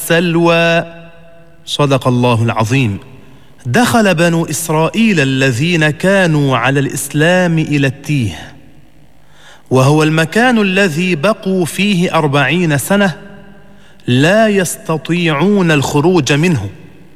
السلوى. صدق الله العظيم. دخل بنو إسرائيل الذين كانوا على الإسلام إلى التيه، وهو المكان الذي بقوا فيه 40 سنة لا يستطيعون الخروج منه،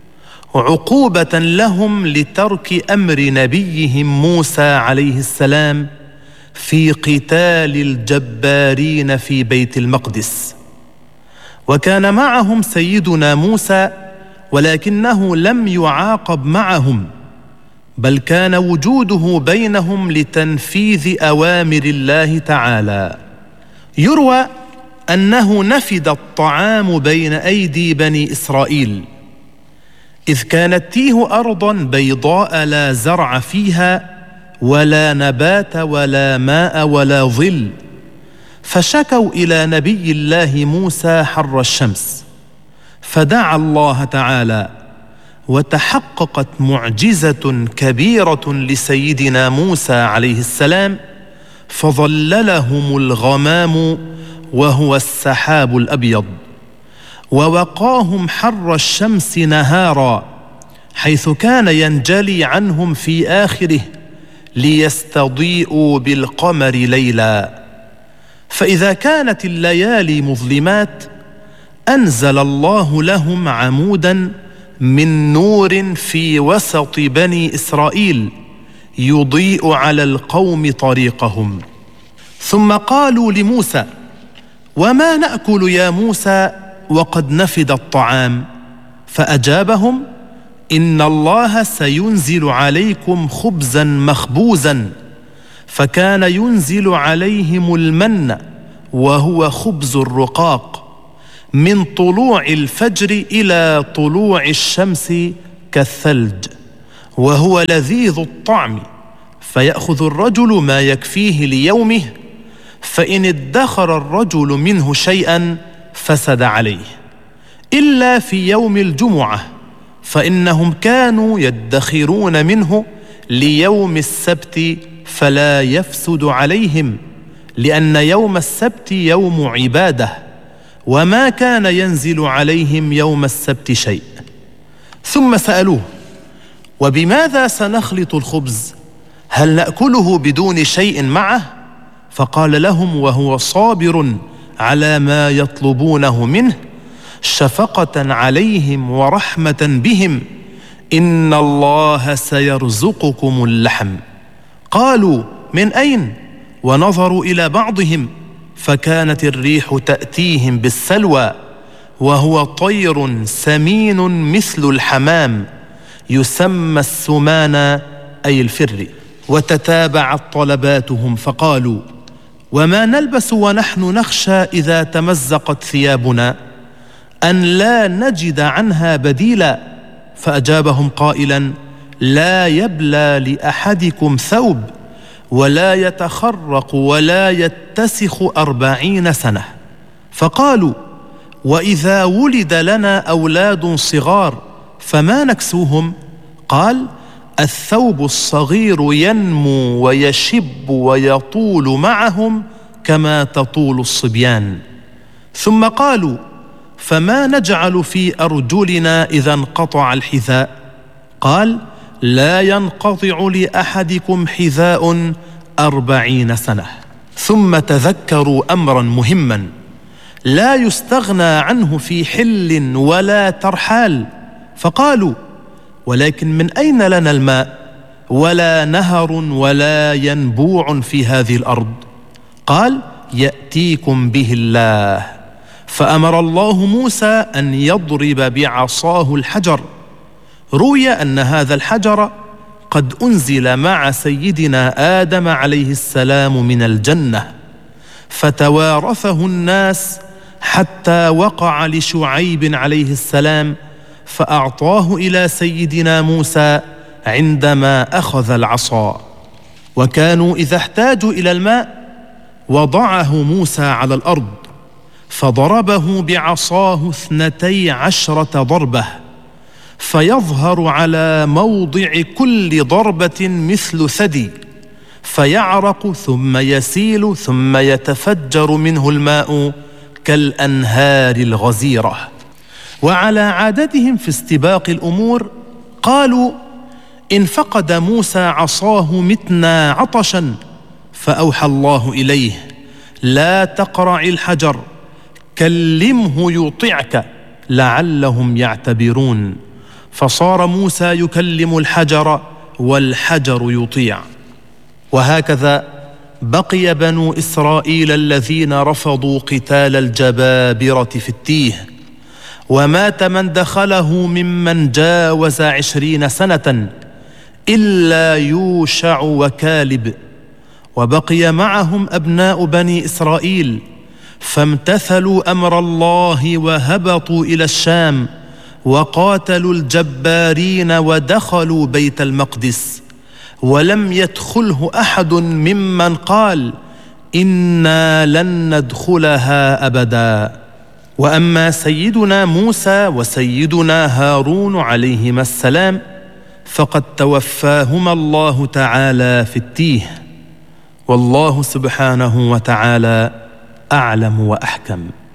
عقوبة لهم لترك أمر نبيهم موسى عليه السلام في قتال الجبارين في بيت المقدس. وكان معهم سيدنا موسى، ولكنه لم يعاقب معهم، بل كان وجوده بينهم لتنفيذ أوامر الله تعالى. يروى أنه نفد الطعام بين أيدي بني إسرائيل، إذ كانت تيه أرضا بيضاء لا زرع فيها ولا نبات ولا ماء ولا ظل، فشكوا إلى نبي الله موسى حر الشمس، فدعا الله تعالى، وتحققت معجزة كبيرة لسيدنا موسى عليه السلام، فظللهم الغمام وهو السحاب الأبيض، ووقاهم حر الشمس نهارا، حيث كان ينجلي عنهم في آخره ليستضيئوا بالقمر ليلا. فإذا كانت الليالي مظلمات أنزل الله لهم عمودا من نور في وسط بني إسرائيل يضيء على القوم طريقهم. ثم قالوا لموسى: وما نأكل يا موسى وقد نفد الطعام؟ فأجابهم: إن الله سينزل عليكم خبزا مخبوزا. فكان ينزل عليهم المن، وهو خبز الرقاق، من طلوع الفجر إلى طلوع الشمس كالثلج، وهو لذيذ الطعم، فيأخذ الرجل ما يكفيه ليومه، فإن ادخر الرجل منه شيئا فسد عليه، إلا في يوم الجمعة، فإنهم كانوا يدخرون منه ليوم السبت فلا يفسد عليهم، لأن يوم السبت يوم عبادة، وما كان ينزل عليهم يوم السبت شيء. ثم سألوه: وبماذا سنخلط الخبز؟ هل نأكله بدون شيء معه؟ فقال لهم وهو صابر على ما يطلبونه منه شفقة عليهم ورحمة بهم: إن الله سيرزقكم اللحم. قالوا: من أين؟ ونظروا إلى بعضهم، فكانت الريح تأتيهم بالسلوى، وهو طير سمين مثل الحمام يسمى السمان أي الفر. وتتابعت طلباتهم، فقالوا: وما نلبس ونحن نخشى إذا تمزقت ثيابنا أن لا نجد عنها بديلا؟ فأجابهم قائلا: لا يبلى لأحدكم ثوب ولا يتخرق ولا يتسخ 40 سنة. فقالوا: وإذا ولد لنا أولاد صغار فما نكسوهم؟ قال: الثوب الصغير ينمو ويشب ويطول معهم كما تطول الصبيان. ثم قالوا: فما نجعل في أرجلنا إذا انقطع الحذاء؟ قال: لا ينقطع لأحدكم حذاء 40 سنة. ثم تذكروا أمرا مهما لا يستغنى عنه في حل ولا ترحال، فقالوا: ولكن من أين لنا الماء؟ ولا نهر ولا ينبوع في هذه الأرض. قال: يأتيكم به الله. فأمر الله موسى أن يضرب بعصاه الحجر. روي أن هذا الحجر قد أنزل مع سيدنا آدم عليه السلام من الجنة، فتوارثه الناس حتى وقع لشعيب عليه السلام، فأعطاه إلى سيدنا موسى عندما أخذ العصا. وكانوا إذا احتاجوا إلى الماء وضعه موسى على الأرض، فضربه بعصاه 12 ضربة، فيظهر على موضع كل ضربة مثل ثدي، فيعرق ثم يسيل ثم يتفجر منه الماء كالأنهار الغزيرة. وعلى عادتهم في استباق الأمور قالوا: إن فقد موسى عصاه متنا عطشا، فأوحى الله إليه: لا تقرع الحجر، كلمه يطيعك، لعلهم يعتبرون. فصار موسى يكلم الحجر والحجر يطيع. وهكذا بقي بنو إسرائيل الذين رفضوا قتال الجبابرة في التيه، ومات من دخله ممن جاوز 20 سنة إلا يوشع وكالب. وبقي معهم أبناء بني إسرائيل، فامتثلوا أمر الله وهبطوا إلى الشام وقاتلوا الجبارين ودخلوا بيت المقدس، ولم يدخله أحد ممن قال: إنا لن ندخلها أبدا. وأما سيدنا موسى وسيدنا هارون عليهما السلام فقد توفاهما الله تعالى في التيه، والله سبحانه وتعالى أعلم وأحكم.